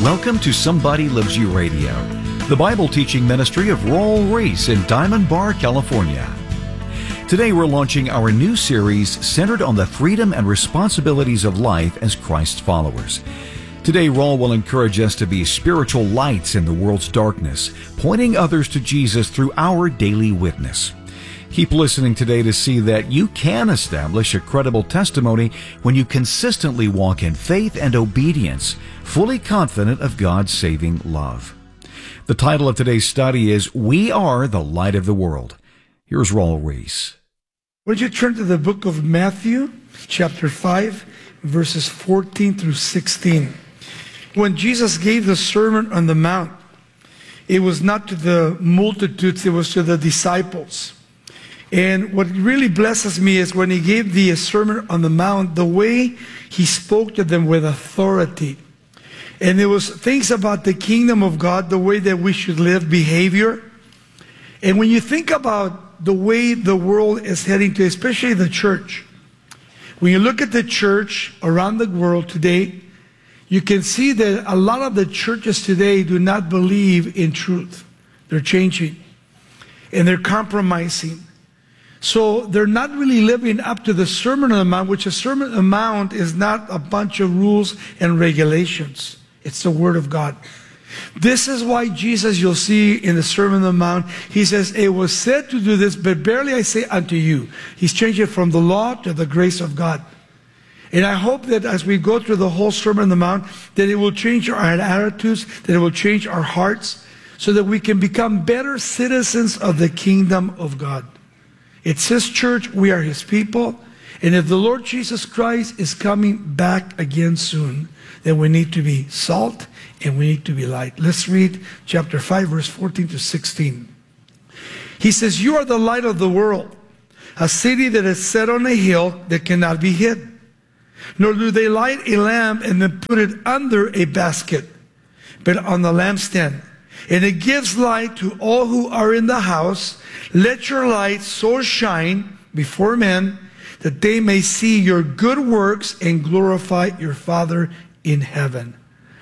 Welcome to Somebody Loves You Radio, the Bible teaching ministry of Raul Ries in Diamond Bar, California. Today we're launching our new series centered on the freedom and responsibilities of life as Christ's followers. Today, Raul will encourage us to be spiritual lights in the world's darkness, pointing others to Jesus through our daily witness. Keep listening today to see that you can establish a credible testimony when you consistently walk in faith and obedience, fully confident of God's saving love. The title of today's study is We Are the Light of the World. Here's Raul Ries. Would you turn to the book of Matthew, chapter 5, verses 14 through 16. When Jesus gave the Sermon on the Mount, it was not to the multitudes, it was to the disciples. And what really blesses me is when he gave the Sermon on the Mount, the way he spoke to them with authority. And there was things about the kingdom of God, the way that we should live, behavior. And when you think about the way the world is heading to, especially the church, when you look at the church around the world today, you can see that a lot of the churches today do not believe in truth. They're changing. And they're compromising. So they're not really living up to the Sermon on the Mount, which a Sermon on the Mount is not a bunch of rules and regulations. It's the Word of God. This is why Jesus, you'll see in the Sermon on the Mount, he says, it was said to do this, but barely I say unto you. He's changing it from the law to the grace of God. And I hope that as we go through the whole Sermon on the Mount, that it will change our attitudes, that it will change our hearts, so that we can become better citizens of the kingdom of God. It's His church, we are His people, and if the Lord Jesus Christ is coming back again soon, then we need to be salt and we need to be light. Let's read chapter 5, verse 14 to 16. He says, you are the light of the world, a city that is set on a hill that cannot be hid. Nor do they light a lamp and then put it under a basket, but on the lampstand. And it gives light to all who are in the house. Let your light so shine before men that they may see your good works and glorify your Father in heaven.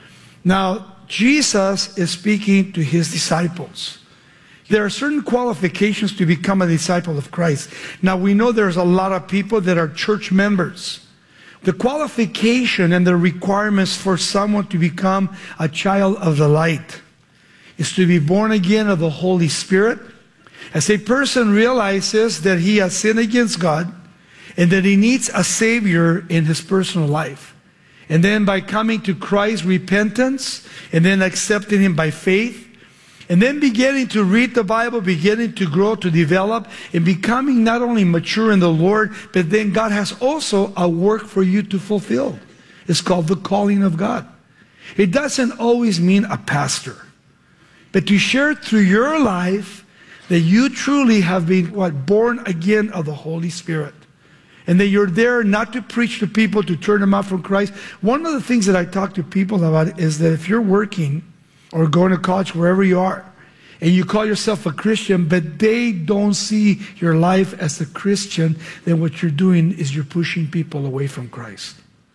Now, Jesus is speaking to His disciples. There are certain qualifications to become a disciple of Christ. Now, we know there's a lot of people that are church members. The qualification and the requirements for someone to become a child of the light is to be born again of the Holy Spirit. As a person realizes that he has sinned against God and that he needs a Savior in his personal life. And then by coming to Christ, repentance, and then accepting Him by faith, and then beginning to read the Bible, beginning to grow, to develop, and becoming not only mature in the Lord, but then God has also a work for you to fulfill. It's called the calling of God. It doesn't always mean a pastor, but to share through your life that you truly have been, born again of the Holy Spirit. And that you're there not to preach to people, to turn them out from Christ. One of the things that I talk to people about is that if you're working or going to college, wherever you are, and you call yourself a Christian, but they don't see your life as a Christian, then what you're doing is you're pushing people away from Christ.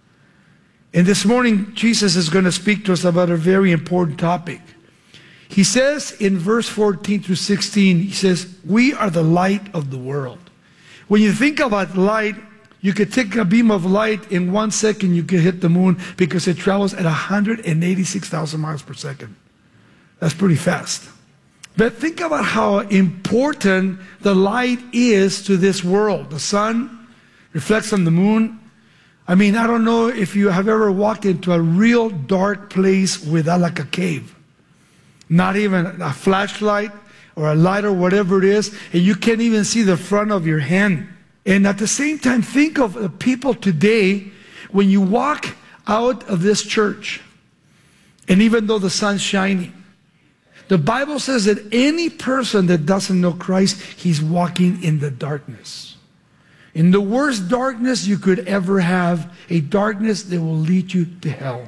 And this morning, Jesus is going to speak to us about a very important topic. He says in verse 14 through 16, he says, we are the light of the world. When you think about light, you could take a beam of light in 1 second, you could hit the moon because it travels at 186,000 miles per second. That's pretty fast. But think about how important the light is to this world. The sun reflects on the moon. I mean, I don't know if you have ever walked into a real dark place without like a cave. Not even a flashlight or a light or whatever it is, and you can't even see the front of your hand. And at the same time, think of the people today, when you walk out of this church, and even though the sun's shining, the Bible says that any person that doesn't know Christ, he's walking in the darkness. In the worst darkness you could ever have, a darkness that will lead you to hell.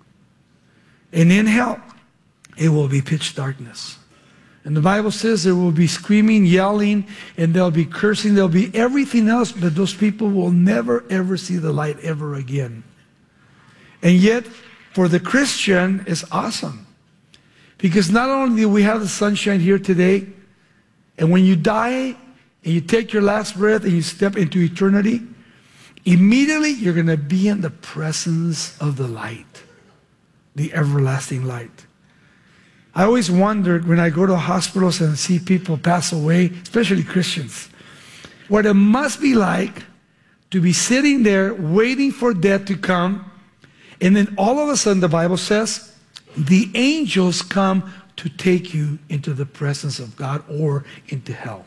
And in hell, it will be pitch darkness. And the Bible says there will be screaming, yelling, and there'll be cursing, there'll be everything else, but those people will never, ever see the light ever again. And yet, for the Christian is awesome. Because not only do we have the sunshine here today, and when you die and you take your last breath and you step into eternity, immediately you're going to be in the presence of the light, the everlasting light. I always wondered when I go to hospitals and see people pass away, especially Christians, what it must be like to be sitting there waiting for death to come, and then all of a sudden the Bible says the angels come to take you into the presence of God or into hell.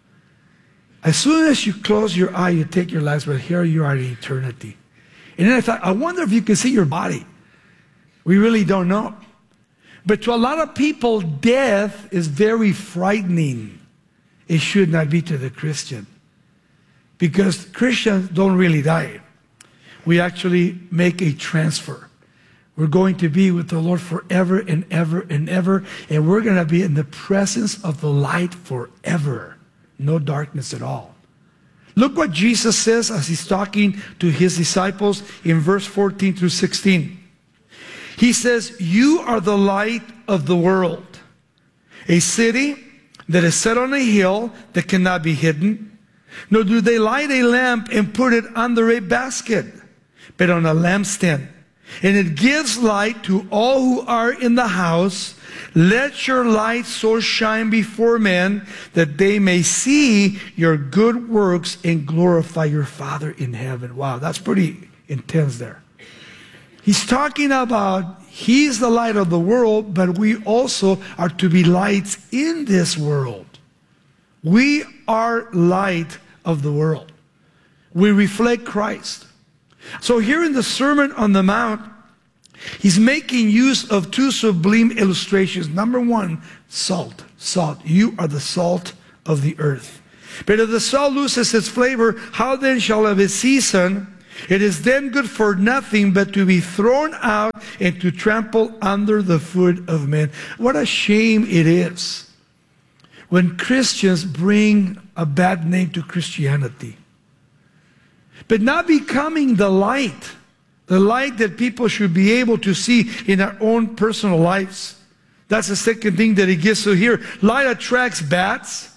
As soon as you close your eye, you take your last breath, here you are in eternity. And then I thought, I wonder if you can see your body. We really don't know. But to a lot of people, death is very frightening. It should not be to the Christian. Because Christians don't really die. We actually make a transfer. We're going to be with the Lord forever and ever and ever. And we're going to be in the presence of the light forever. No darkness at all. Look what Jesus says as he's talking to his disciples in verse 14 through 16. He says, you are the light of the world. A city that is set on a hill that cannot be hidden. Nor do they light a lamp and put it under a basket, but on a lampstand. And it gives light to all who are in the house. Let your light so shine before men that they may see your good works and glorify your Father in heaven. Wow, that's pretty intense there. He's talking about he's the light of the world, but we also are to be lights in this world. We are light of the world. We reflect Christ. So here in the Sermon on the Mount, he's making use of two sublime illustrations. Number one, salt. Salt. You are the salt of the earth. But if the salt loses its flavor, how then shall it be seasoned? It is then good for nothing but to be thrown out and to trample under the foot of men. What a shame it is when Christians bring a bad name to Christianity. But not becoming the light that people should be able to see in our own personal lives. That's the second thing that he gives to here. Light attracts bats,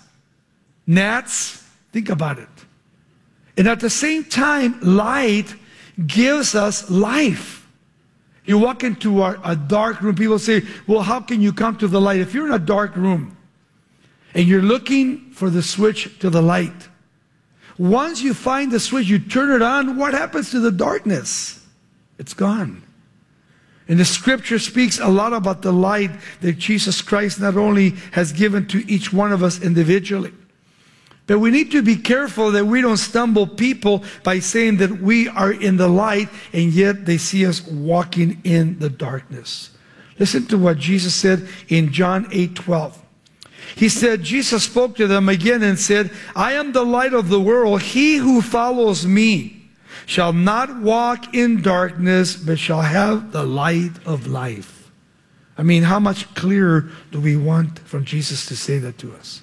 gnats. Think about it. And at the same time, light gives us life. You walk into a dark room, people say, well, how can you come to the light? If you're in a dark room and you're looking for the switch to the light, once you find the switch, you turn it on, what happens to the darkness? It's gone. And the scripture speaks a lot about the light that Jesus Christ not only has given to each one of us individually, but we need to be careful that we don't stumble people by saying that we are in the light and yet they see us walking in the darkness. Listen to what Jesus said in John 8:12. He said, Jesus spoke to them again and said, I am the light of the world. He who follows me shall not walk in darkness, but shall have the light of life. I mean, how much clearer do we want from Jesus to say that to us?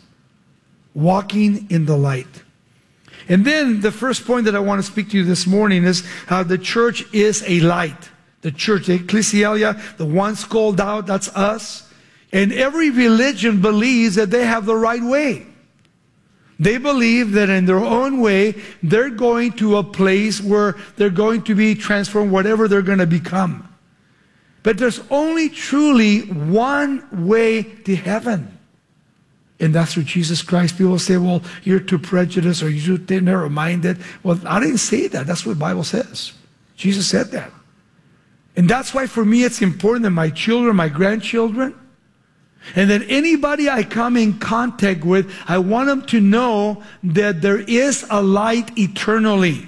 Walking in the light. And then the first point that I want to speak to you this morning is how the church is a light. The church, the ecclesia, the ones called out, that's us. And every religion believes that they have the right way. They believe that in their own way, they're going to a place where they're going to be transformed, whatever they're going to become. But there's only truly one way to heaven. And that's through Jesus Christ. People say, well, you're too prejudiced or you're too narrow-minded. Well, I didn't say that. That's what the Bible says. Jesus said that. And that's why for me it's important that my children, my grandchildren, and that anybody I come in contact with, I want them to know that there is a light eternally.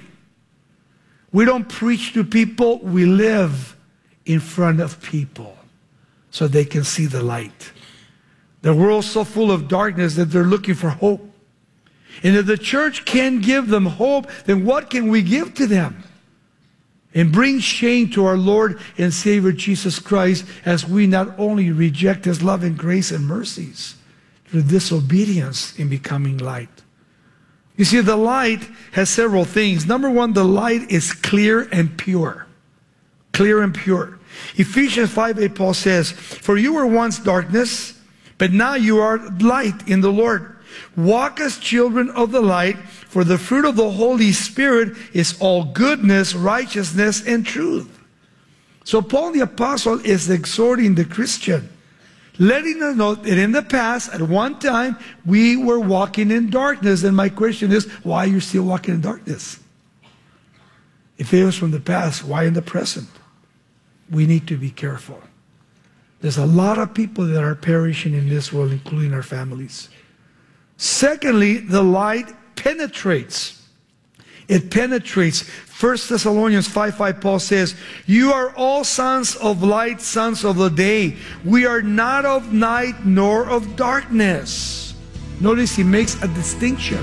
We don't preach to people, we live in front of people so they can see the light. The world's so full of darkness that they're looking for hope. And if the church can't give them hope, then what can we give to them? And bring shame to our Lord and Savior Jesus Christ as we not only reject His love and grace and mercies through disobedience in becoming light. You see, the light has several things. Number one, the light is clear and pure. Clear and pure. Ephesians 5:8, Paul says, "For you were once darkness, but now you are light in the Lord. Walk as children of the light, for the fruit of the Holy Spirit is all goodness, righteousness, and truth." So Paul the Apostle is exhorting the Christian, letting us know that in the past, at one time, we were walking in darkness. And my question is, why are you still walking in darkness? If it was from the past, why in the present? We need to be careful. There's a lot of people that are perishing in this world, including our families. Secondly, the light penetrates. It penetrates. 1 Thessalonians 5:5, Paul says, "You are all sons of light, sons of the day. We are not of night nor of darkness." Notice he makes a distinction.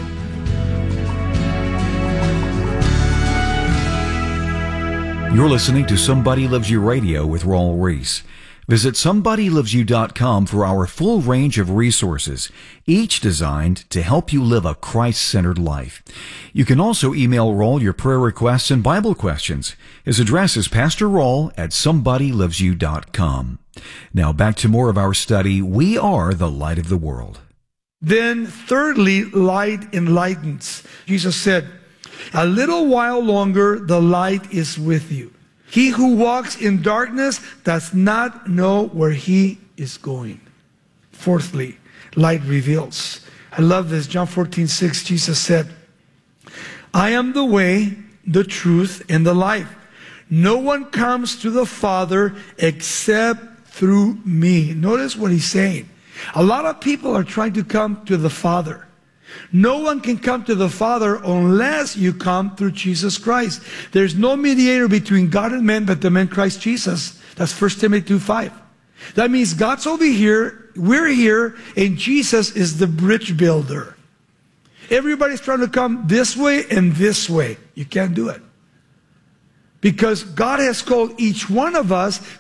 You're listening to Somebody Loves You Radio with Raul Ries. Visit SomebodyLovesYou.com for our full range of resources, each designed to help you live a Christ-centered life. You can also email Raul your prayer requests and Bible questions. His address is PastorRaul@SomebodyLovesYou.com. Now back to more of our study, We Are the Light of the World. Then thirdly, light enlightens. Jesus said, "A little while longer the light is with you. He who walks in darkness does not know where he is going." Fourthly, light reveals. I love this. John 14:6, Jesus said, "I am the way, the truth, and the life. No one comes to the Father except through me." Notice what he's saying. A lot of people are trying to come to the Father. No one can come to the Father unless you come through Jesus Christ. There's no mediator between God and man but the man Christ Jesus. That's 1 Timothy 2:5. That means God's over here, we're here, and Jesus is the bridge builder. Everybody's trying to come this way and this way. You can't do it. Because God has called each one of us